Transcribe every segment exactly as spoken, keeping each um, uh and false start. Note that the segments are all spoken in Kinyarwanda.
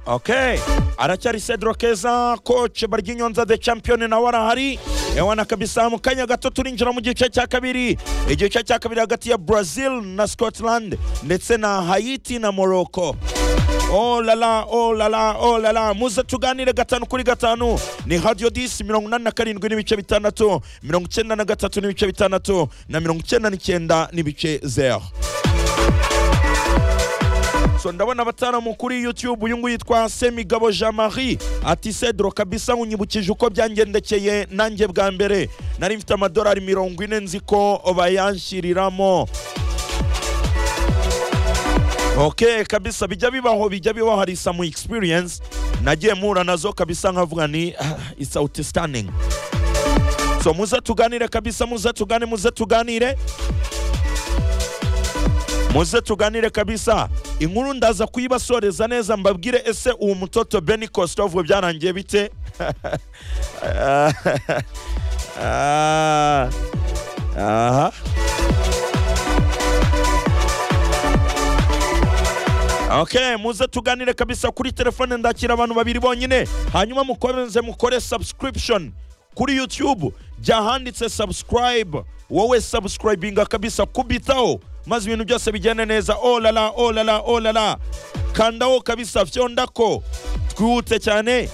Okay, aracyari Cedro Keza, coach Baryinyonza the champion na warahari. Ewana kabisa mu kanya gato turinjira mu gice cya kabiri. Igice cya kabiri hagati ya Brazil na Scotland ndetse na Haiti na Morocco. Oh la la, oh la la, oh la la. Muze tuganire gatanu kuri gatanu. Ni Radio dix mirongo inani na karindwi n'ibice bitandatu, mirongo icyenda na gatatu n'ibice bitandatu na mirongo icyenda n'icyenda n'ibice zero. So ndabona bataramu kuri YouTube uyu nguyu yitwa Semigabo Jean-Marie ati Cedro kabisa unyibukije uko byangendekeye nanjye bwa mbere nari mfite amadolari mirongo ine nzi ko bayanshiriramo. Okay kabisa bijya bibaho bijya bibaho hari some experience nagiye mura nazo kabisa nkavuga ni uh, it's outstanding. So muza tuganire kabisa muza tugane muza tuganire muze tuganire kabisa inkuru ndaza kuyibasoreza neza mbabwire ese uwo mutoto Benny Kostov byarangiye bite. Aha Okay, muze tuganire kabisa kuri telefone ndakira abantu babiri bonyine hanyuma mukomeze mukore subscription kuri YouTube jahanditse subscribe wowe subscribinga kabisa kubitaho maze ibintu byose bigene neza. Oh la la, oh la la, oh la la. Kandaho kabisa fyondako twihute cyane.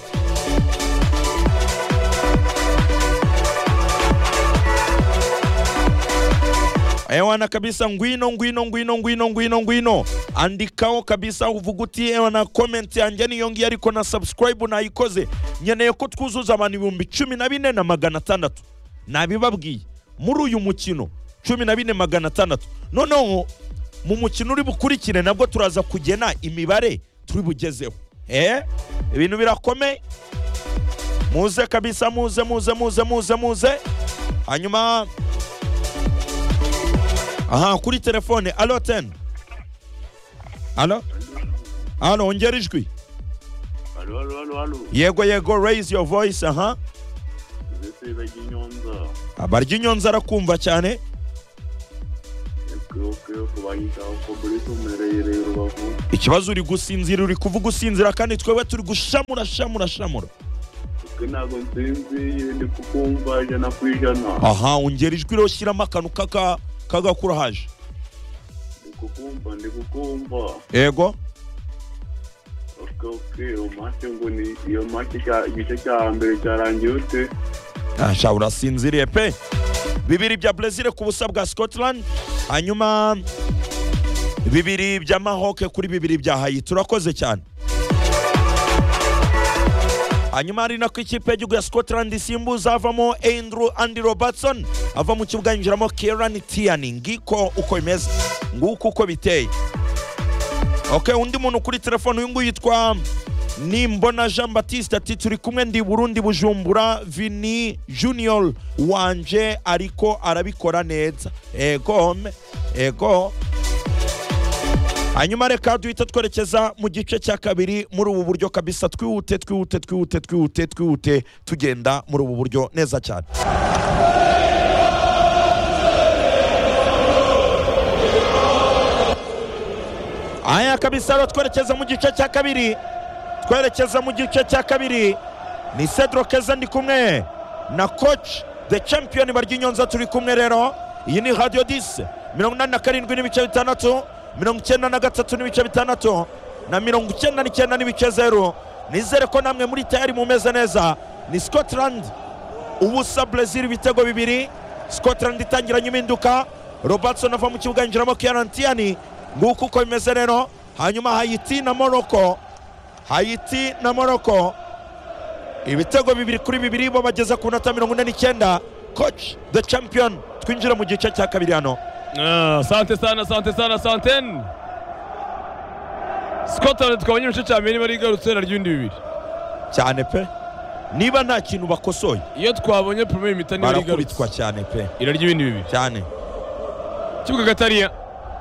Ewana kabisa ngwino ngwino ngwino ngwino ngwino ngwino andikaho kabisa uvuga uti ewana comment yanjye niyo ngiye ariko na subscribe nayikoze nyeneye ko twuzuza abantu ibihumbi cumi na bine na magana atandatu nabibabwiye muri uyu mukino cumi na bine magana atandatu. Noneho mu mukino uri bukurikire nabwo turaza kugena imibare turi bugezeho. Eh ibintu birakomeye muze kabisa muze muze muze muze muze hanyuma aha kuri telefone. Allo ten allo allo ongera ijwi. Allo allo allo allo yego yego raise your voice. Aha Zese Baryinyonza Baryinyonza arakumva cyane. Ikibazo uri gusinzira uri kuvuga usinzira kandi twewe turi gushamura shamura shamura. Ntago nsinzi ndi kukumva ijana ku ijana. Aha ongera ijwi ro shyiramo akantu kaka kagakura haje. Ndi kukumva ndi kukumva. Yego. Okay okay umache ngo ni iyo mache cya igice cya mbere cyarangiye ute. Asha urasinziriye pe. Bibiri bya Brazil ku busa bwa Scotland hanyuma bibiri bya Maroc kuri bibiri bya Haiti. Turakoze cyane. Hanyuma ari nako ikipe y'igihugu ya Scotland isimbuza avamo Andrew Andy Robertson ava mu kibuga yinjiramo Kieran Tierney. Ngiko uko imeze nguko uko biteye. Okay, undi muntu kuri telefone uyu nguyu yitwa Nimbona Jean Baptiste ati turi kumwe ndi Burundi Bujumbura Vini Junior wanje ariko arabikora neza. Ego ego hanyuma reka duhita twerekeza mu gice cya kabiri muri ubu buryo kabisa twihute twihute twihute twihute twihute tugenda muri ubu buryo neza cyane. Aya kabisa twerekeza mu gice cya kabiri twerekeza mu gice cya kabiri ni Cedro Keza ndi kumwe na coach the champion Baryinyonza turi kumwe rero. Iyi ni Radio dix mirongo inani na karindwi n'ibice bitandatu, mirongo icyenda na gatatu n'ibice bitandatu na mirongo icyenda n'icyenda n'ibice zero. Nizere ko namwe muri tayari mumeze neza. Ni Scotland ubusa Brazil ibitego bibiri. Scotland itangiranye impinduka. Robertson ava mu kibuga yinjiramo Kieran Tierney. Nguko uko bimeze rero. Hanyuma Haiti na Morocco Haiti na Morocco ibitego bibiri kuri bibiri bo bageza ku minota mirongo ine n'icyenda. Coach the champion twinjira mu gice cya kabiri hano. Ah, sante sana sante sana santen. Scotland twabonye mu gice cya mbere bari garutse na ry'ibindi bibiri cyane pe. Niba nta kintu bakosoye iyo twabonye premier mitani bari garutse barakubitwa cyane pe. ira ry'ibindi bibiri cyane. Kibuga Gatariya.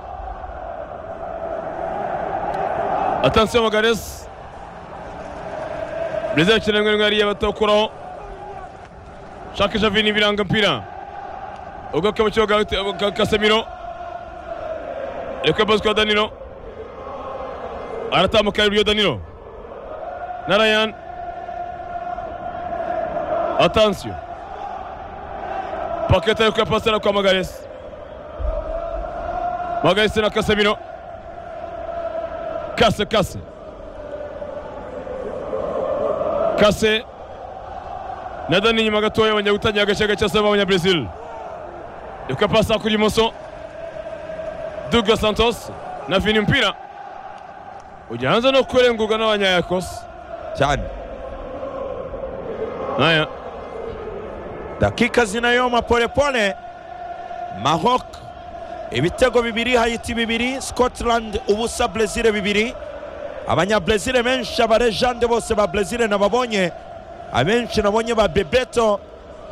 Attention Magares. Brazil kirangwa ngari yabatokuraho. Shaka Javini biranga mpira. Ugo kabucho ga Casemiro. Eko Bosco Danilo. Aratamuka Rio Danilo. na Ryan. Attention. Paqueta yuko yapasira kwa Magalhaes. Magalhaes na Casemiro. Kase Kase. Kase. Nadani nyuma gatoya banya gutangira agace gace asaba abanya Brazil. Yuko yapasa kuri Moso. Douglas Santos na Vini mpira. Ujaanza no kurenguka n'abanyayakos. cyane. Haya. Dakika zinayoma pole pole. Maroc ibitego bibiri, Haiti bibiri, Scotland ubusa, Brazil bibiri. Abanya Brazil benshi abarejande bose ba Brazil nababonye, abenshi nabonye ba Bebeto,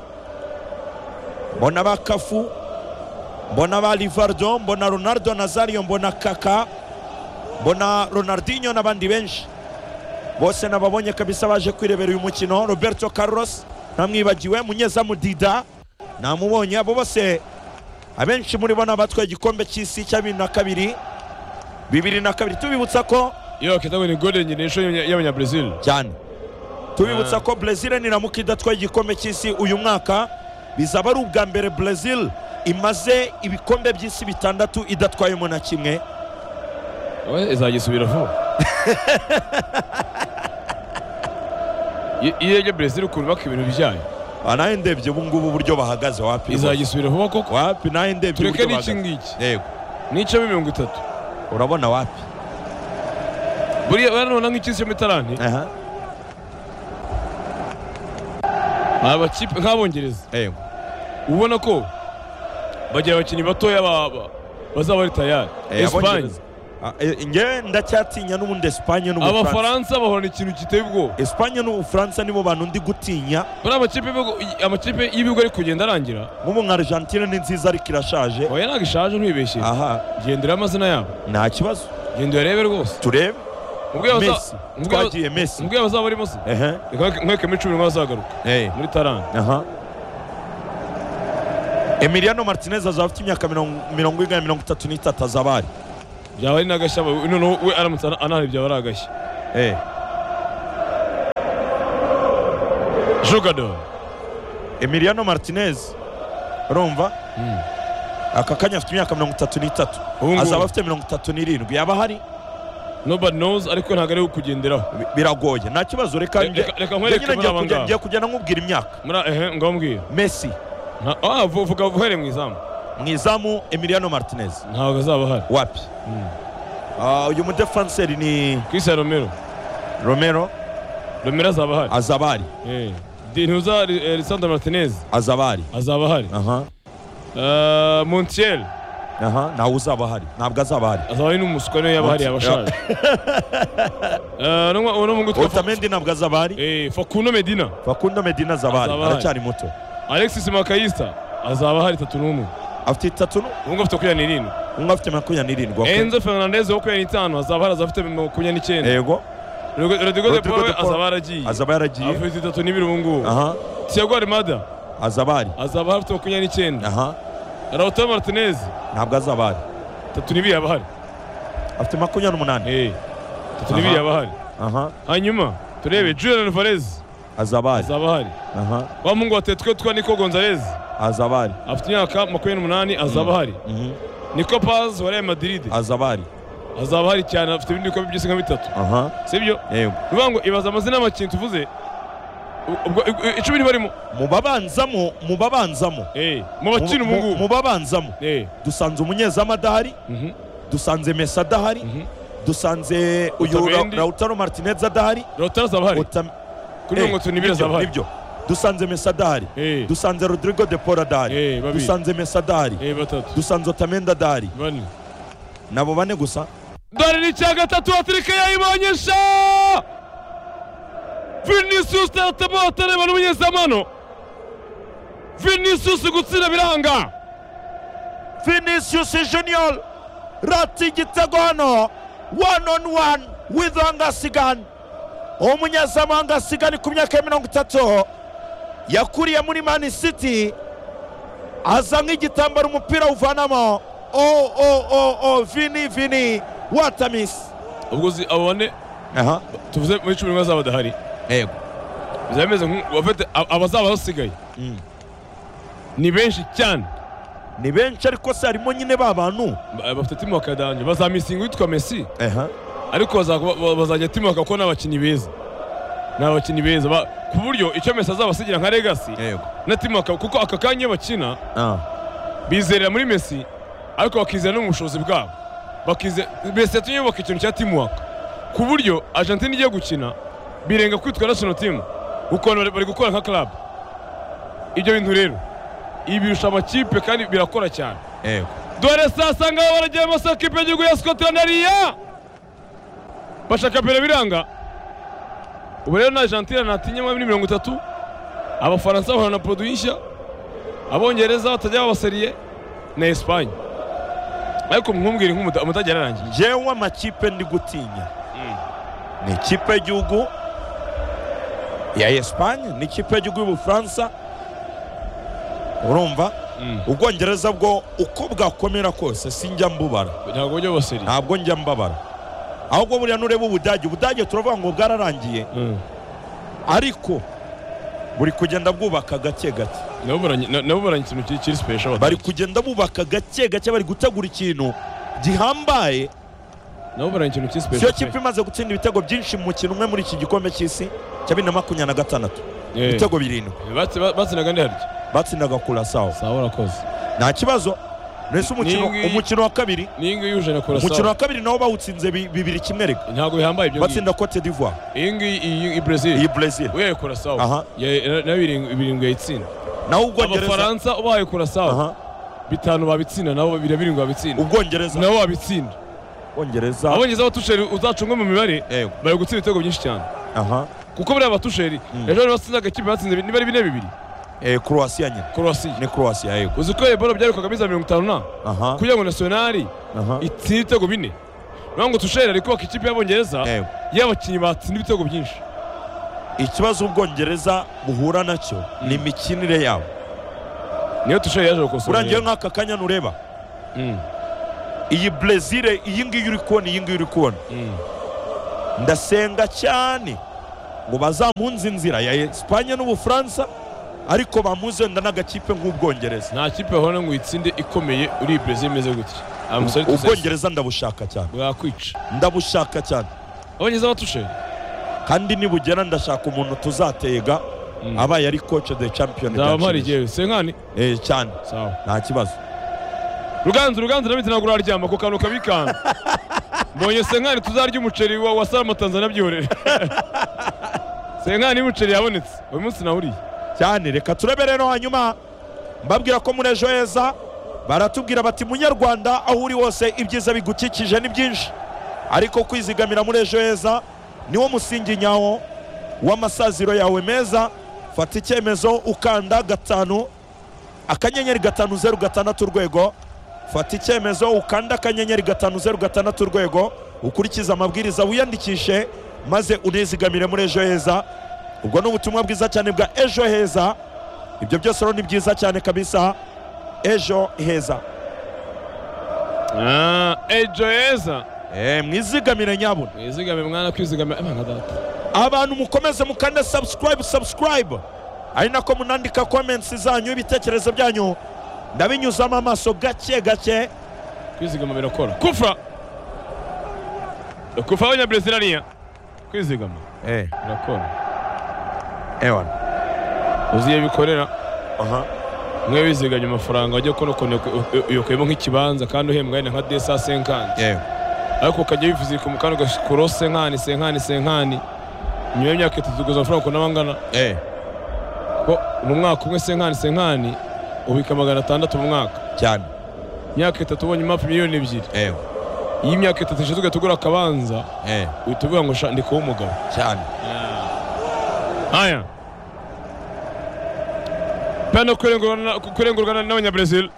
mbona ba Cafu, mbona ba Rivaldo, mbona Ronaldo Nazario, mbona Kaka, mbona Ronaldinho n'abandi benshi bose nababonye kabisa baje kwirebera uyu mukino. Roberto Carlos namwibagiwe, munyezamu Dida namubonye. Abo bose abenshi muri bo nabatwaye igikombe cy'isi cya bibiri na kabiri bibiri na kabiri. Tubibutsa ko Yo kitabu ni golden generation y'abanya Brazil cyane. Tubibutsa ko Brazil ni namuka idatwaye igikombe cy'isi uyu mwaka, bizaba ari ubwa mbere Brazil imaze ibikombe by'isi bitandatu idatwayemo na kimwe. we izagisubira vuba. Iyo Brazil ukuntu baka ibintu bijyanye, nawe ndebye ubu ngubu uburyo bahagaze wapi izagisubira vuba koko. Wapi nawe ndebye tureke uburyo n'iki bahagaze. ngiki Yego n'icyo mirongo itatu urabona wapi buriya barabona nk'ikisi cy'imitarane. aha abakipe nk'abongereza yego ubona ko bagira abakinnyi batoya baba bazaba ari tayari. Espagne nge ndacyatinya n'ubundi Espagne n'Ubufaransa. Abafaransa bahorana ikintu kiteye ubwoba. Espagne n'Ubufaransa nibo bantu ndi gutinya. Buri amakipe amakipe y'ibihugu ari kugenda arangira. Nk'ubu nka Argentine ni nziza ariko irashaje. Oya ntabwo ishaje ntibeshye. Aha gendera amazina yabo nta kibazo. Genda urebe rwose Turebe Messi. Twagiye Messi. Mbwiye bazaba barimo se. Ehe. Nk'eke muri cumi bazagaruka. Eh. Muri Tarant. Aha. Emiliano Martinez azaba afite imyaka mirongo ine mirongo itatu n'itatu azabari. Byaba ari n'agashya noneho we aramutse anahari byaba ari agashya. Eh. Jogador Emiliano Martinez urumva? Mm. Aka kanya afite imyaka mirongo itatu n'itatu. Azaba afite mirongo itatu n'irindwi. Yaba hari? Nobody knows ariko ntabwo ari kugenderaho. Biragoye. Nta kibazo reka reka nkwereke muri abanga. Ngiye kugenda nkubwira imyaka. Muri ehe ngambwiye. Messi. Ah vuga vuhere mu izamu. Mu izamu Emiliano Martinez. Ntabwo azaba hari. Wapi? Ah uyu mu defenseur ni Cristiano Romero. Romero. Romero azaba hari. Azaba hari. Eh. Dinuza Lisandro Martinez. Azaba hari. Azaba hari. Aha. Uh, Montiel. Aha, nawe uzaba hari. Ntabwo azaba hari. Azaba ari n'umuswa niyo yaba hari abashaje. Eh, no no mungu Otamendi ntabwo azaba hari. Eh, Facundo Medina. Facundo Medina azaba hari. Aracyari muto. Alexis Makalista azaba hari tatu n'umwe. Afite itatu no? Ungo afite makumyabiri n'irindwi. Ungo afite makumyabiri n'irindwi. Enzo Fernandez wo makumyabiri n'itanu azaba hari, azafite makumyabiri n'icyenda. Yego. Rodrigo de Paul azaba yaragiye. Azaba yaragiye. Afite itatu n'ibiri ubu ngubu. Aha. Thiago Almada azaba hari. azaba afite makumyabiri n'icyenda. Aha. Lautaro Martinez ntabwo azaba hari. tatu n'ibiri yaba hari. Afite makumyabiri n'umunani. Eh. tatu n'ibiri yaba hari. Aha. Hanyuma turebe Julian Alvarez azaba hari. azaba hari. Aha. Wa mungu watetwe twa Nico Gonzalez azaba hari. afite imyaka makumyabiri n'umunani azaba hari. Mhm. Nico Paz wa Real Madrid azaba hari. azaba hari cyane, afite ibindi bikombe by'isi nka bitatu. Aha. Sibyo? Yego. Bivuga ngo ibaza amazina y'amakintu tuvuze ubwo icumi barimo mu babanzamo mu babanzamo eh mu bakina ubu ngubu mu babanzamo eh dusanze umunyezamu adahari, mhm dusanze Messi adahari, mhm dusanze uyu Lautaro Martinez adahari. Lautaro azaba hari kuri mirongo itatu n'ibiri azaba hari. Nibyo dusanze Messi adahari, dusanze Rodrigo de Paul adahari, dusanze Messi adahari, eh batatu dusanze Otamendi adahari. bane nabo bane gusa. dore ni cya gatatu Afrika yayibonyesha Vinicius tatamo atareba n'umunyezamano. Vinicius gutsira biranga. Vinicius Junior rati igitego hano one on one with Angasigan. Umunyezamu Angasigan ku myaka ya mirongo itatu yakuriye muri Man City, aza nk'igitambaro umupira uvanamo. Oh oh oh oh Vini Vini what a miss. Ubwo zi abone aha tuvuze muri cumi n'umwe bazaba badahari yego bizaba bimeze nk'abafite abazaba basigaye Mm. ni benshi cyane ni benshi ariko se harimo nyine ba bantu Ba- bafite timuwaka danje bazamisinga witwa Messi aha ariko baza- ba- bazajya timuwaka ko n'abakinnyi beza ni abakinnyi beza Ba- ku buryo icyo Messi azabasigira nka legacy yego na timuwaka kuko aka kanya iyo bakina ah bizerera muri Messi ariko bakizera no mu bushobozi bwabo bakize Messi yatumye yubaka ikintu cya timuwaka ku buryo Argentine igiye gukina birenga kwitwa national team ukuntu bari- bari gukora nka club ibyo bintu rero ibi birusha amakipe kandi birakora cyane yego dore sasa ngabo baragiye amaso kipe y'igihugu ya Scotland ariya bashaka pere biranga ubu rero na Argentina natinya muri mirongo itatu abafaransa bahora na produit nshya abongereza batajya babaseriye na Espagne ariko mwumvire nk'umutajya yararangiye jewe amakipe ndi gutinya ni ikipe y'igihugu ya Espagne ni ikipe y'igihugu y'Ubufaransa urumva Mm. ubwongereza bwo uko bwakomera kose sinjya mbubara ntabwo bajya babaseriye ntabwo njya mbabara ahubwo buriya nureba ubudage ubudage turavuga ngo bwararangiye Mm. ariko buri kugenda bwubaka gake gake nabo baranye- na- nabo baranye ikintu kiri- kiri special bari kugenda bubaka gake gake bari gutegura ikintu gihambaye nabo baranye ikintu kiri siyo special kipe imaze gutsinda ibitego byinshi mu mukino umwe muri iki gikombe cy'isi cya bibiri na makumyabiri na gatandatu Eh. ibitego birindwi Batsi- ba- batsinaga ndi harya batsindaga kurasawa sawa urakoze nta kibazo nese umukino Ningi- umukino wa kabiri n'iyi ngiyi yuje na kora umukino sawa wa kabiri nawo bawutsinze bi- bibiri kimwe rega ntabwo bihambaye ibyo ngibyo batsinda Cote d'Ivoire iyi ngiyi iyi i Brazil iyi Brazil uyaye kora sawa Aha. Ya- na birindwi birindwi yayitsinda naho ubwongereza abafaransa ubaye kora sawa aha bitanu babitsinda nabo babiri birindwi babitsinda ubwongereza nabo babitsinda ubwongereza abongereza abatusheri uzacungwe mu mibare yego bari gutsinda ibitego byinshi cyane aha kuko buriya abatusheri Mm. ejo bari batsindaga ikipe batsinze niba ari bine bibiri eh Croatia nyine Croatia ni Croatia yego uzi ko Ebola byarukaga biza mirongo itanu na aha kugira ngo nationali aha itsinde ibitego bine niyo ngo tusheri ari kubaka ikipe y'abongereza yego y'abakinnyi batsinda ibitego byinshi ikibazo ubwongereza buhura nacyo ni imikinire yabo niyo tusheri yaje gukosora urangiye nk'aka kanya nureba Mm, iyi Brazil iyi ngiyi uri kubona iyi ngiyi uri kubona mm. ndasenga cyane ngo bazamunze inzira ya Espagne n'Ubufaransa ariko bamuze wenda n'agakipe nk'ubwongereza nta kipe bahora ngo itsinde ikomeye uri Brazil imeze gutya amusore tusese ubwongereza ndabushaka cyane bwakwica ndabushaka cyane abongereza abatusheri kandi nibugera ndashaka umuntu tuzatega Mm. abaye ari coach de champion nzaba mpari byanshimisha. igihe senkani eh cyane sawa nta kibazo ruganzu ruganzu nabitse ntabwo uraryama ku kantu kabikanga mbonye senkani tuzarya umuceri wa wa salama Tanzania byorere senkani y'umuceri yabonetse uyu munsi nawuriye cyane reka turebe rero hanyuma mbabwira ko muri ejo heza baratubwira bati munyarwanda aho uri wose ibyiza bigukikije ni byinshi ariko kwizigamira muri ejo heza niwo musingi nyawo w'amasaziro yawe meza fata icyemezo ukanda gatanu akanyenyeri gatanu zeru gatandatu urwego fata icyemezo ukanda akanyenyeri gatanu zeru gatandatu urwego ukurikiza amabwiriza wiyandikishe maze unizigamire muri ejo heza ubwo ni ubutumwa bwiza cyane bwa ejo heza ibyo byose rero ni byiza cyane kabisa ejo heza Ah, ejo heza eh mwizigamire nyabuna mwizigame mwana kwizigamira amana data abantu mukomeze mukande subscribe subscribe ari nako munandika comments zanyu ibitekerezo byanyu ndabinyuzamo amaso gake gake kwizigama birakora kufa kufa abanya Brazil ariya kwizigama eh birakora ewan uziye bikorera aha mwe wiziganye amafaranga wajya kono kono yokuyemo nk'ikibanza kandi uhembwa nka deux cent cinquante eh ariko ukajya wifuzika mu kantu gakuro senkani senkani senkani nyuma y'imyaka itatu tuguza amafaranga ukuntu abangana eh ko mu mwaka umwe senkani senkani ubika magana atandatu mu mwaka cyane imyaka itatu ubonye imapu miliyoni ebyiri eh iyi myaka itatu ishize ugahita ugura akabanza eh uhita uvuga ngo sha ndikuba umugabo cyane haya pano kurengurwa n'abanyabrazil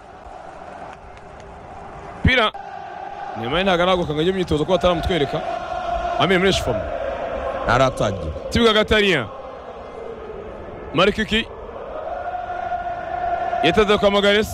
pira nyuma ye ntabwo araguka ngo ajye imyitozo ko bataramutwereka amenye muri eshifamo naratangira kibuga gatariya marikiki yiteze kwa Magalhaes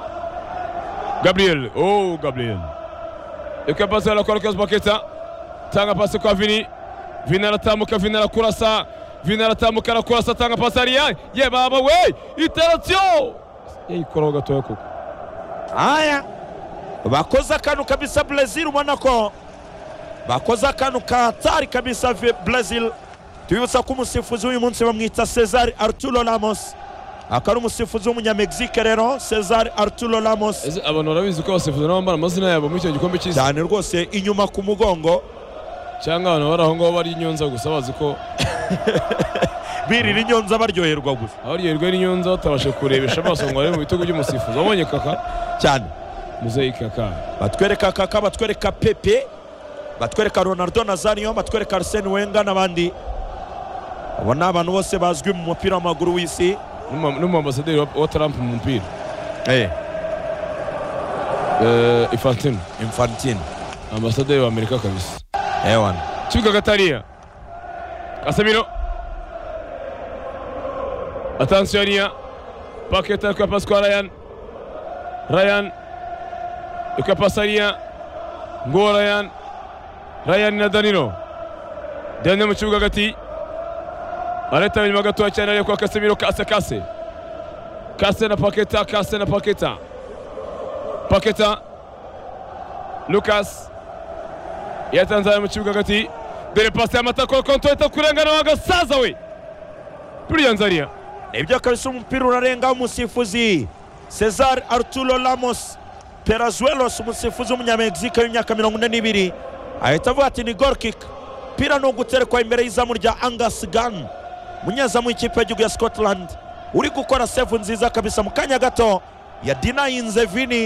Gabriel oh Gabriel ekapasi ala kwa Lucas Paqueta tanga pasi kwa Vini. Vini aratambuka, Vini arakurasa, Vini aratambuka arakurasa, tanga pasi hariya, ye baba we, iterasiyo yayikoraho gatoya kuko. Haya, bakoze akantu kabisa Brazil, ubona ko bakoze akantu ka hatari kabisa Brazil. Tubibutsa ko umusifuzi w'uyu munsi bamwita Cesar Arturo Ramos, akaba umusifuzi w'umunyamegizike rero, Cesar Arturo Ramos. Ese abantu barabizi ko abasifuzi nabo bambara amazina yabo muri icyo gikombe cy'isi cyane rwose, inyuma ku mugongo, cyangwa abantu bari aho ngaho bari inyonza gusa bazi ko birira inyonza baryoherwa gusa, abaryoherwa n'inyonza batabasha kurebesha amaso ngo barebe mu bitugu by'umusifuzi. Wabonye Kaka cyane, muzeyi Kaka, batwereka Kaka, batwereka Pepe, batwereka Ronaldo Nazario, batwereka Arsene Wenger n'abandi. Abo ni abantu bose bazwi mu mupira w'amaguru w'isi, n'umuambasaderi wa Trump mu mupira eh eh Infantino Infantino, ambasaderi wa Amerika kabisa. ewan Kibuga Gatariya, Casemiro, attention hariya, Paqueta kwa pass kwa Ryan, Ryan kwa pass hariya, ngo Ryan, Ryan na Danilo, Danilo mu kibuga hagati, areta inyuma gatoya cyane ariko kwa Casemiro, kase kase kase na Paqueta, kase na Paqueta, Paqueta, Lucas yatanze mu kibuga hagati, dore pasi y'amatako kontoeta kurengana wagasaza we Brilliant Zaria. Ibyo kabisa, umupira urarenga, umusifuzi Cesar Arturo Ramos Perazuelos, umusifuzi w'umunyamegizike w'imyaka mirongo ine n'ibiri, ahita avuga ati ni goal kick. Pira no guterekwa imbere y'izamu rya Angus Gunn, munyezamu w'ikipe y'igihugu ya Scotland, uri gukora save nziza kabisa. Mu kanya gato ya dinayinze Vini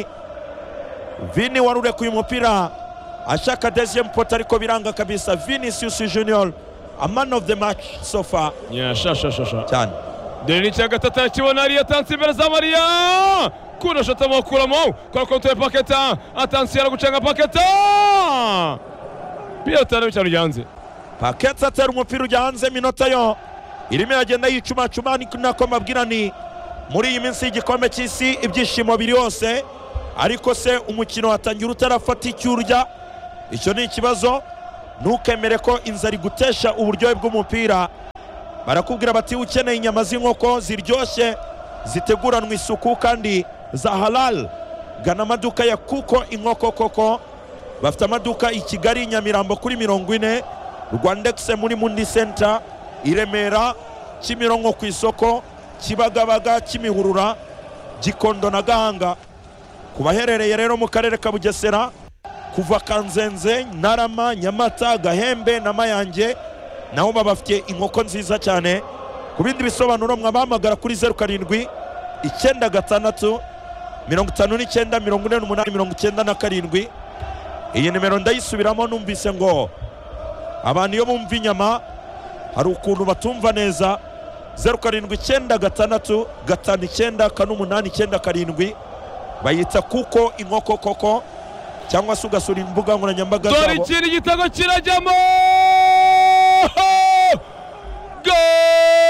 Vini wari urekuye umupira ashaka deuxième pot, ariko biranga kabisa. Vinicius Junior, a man of the match so far. Yeah, sha sha sha sha cyane. Dore ni cya gatatu akibona hariya, atanze imbere za Maria, kuna shota mokuramo kwa konto ya Paqueta, atanze ara gucenga Paqueta, pia tano cyane yanze. Paqueta atera umupira ujya hanze, minota yo irimo iragenda yicuma cuma, ni nako mabwira ni muri iyi minsi y'igikombe cy'isi ibyishimo biri hose, ariko se umukino watangira utarafata icyurya, icyo ni ikibazo. Ntukemere ko inzara igutesha uburyohe bw'umupira. Barakubwira bati ukeneye inyama z'inkoko ziryoshye ziteguranwa isuku kandi za halal, gana amaduka ya Kuko Inkoko Koko. Bafite amaduka i Kigali, Nyamirambo kuri mirongo ine, Rwandex muri Mundi Center, i Remera, Kimironko ku isoko, Kibagabaga, Kimihurura, Gikondo na Gahanga. Ku baherereye rero mu karere ka Bugesera, kuva Kanzenze, Ntarama, Nyamata, Gahembe na Mayange, naho babafite inkoko nziza cyane. Ku bindi bisobanuro mwabahamagara kuri zeru karindwi icyenda gatandatu mirongo itanu n'icyenda mirongo ine n'umunani mirongo icyenda na karindwi. Iyi nimero ndayisubiramo, numvise ngo abantu iyo bumva inyama hari ukuntu batumva neza. zeru karindwi icyenda gatandatu gatanu icyenda kane umunani icyenda karindwi, bayita Kuko Inkoko Koko, cyangwa se ugasura imbuga nkoranyambaga zabo. Dore ikindi gitego kirajyamo,